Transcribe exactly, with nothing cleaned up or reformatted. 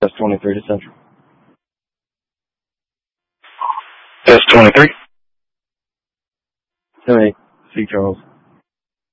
S twenty-three to Central. S twenty-three. Hey, C. Charles.